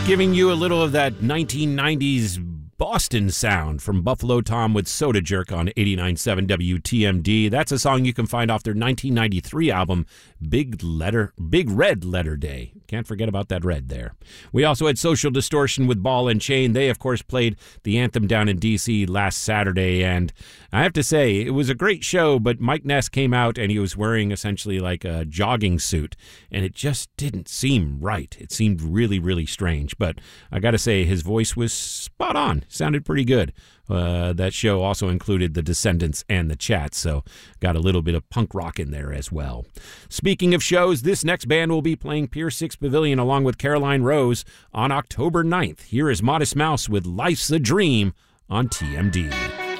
Giving you a little of that 1990s Boston sound from Buffalo Tom with Soda Jerk on 89.7 WTMD. That's a song you can find off their 1993 album, Big Red Letter Day. Can't forget about that red there. We also had Social Distortion with Ball and Chain. They, of course, played the anthem down in D.C. last Saturday, and I have to say, it was a great show, but Mike Ness came out and he was wearing essentially like a jogging suit, and it just didn't seem right. It seemed really, really strange, but I got to say, his voice was spot on. Sounded pretty good. That show also included the Descendants and the Chats, so got a little bit of punk rock in there as well. Speaking of shows, this next band will be playing Pier 6 Pavilion along with Caroline Rose on October 9th. Here is Modest Mouse with Life's a Dream on TMD.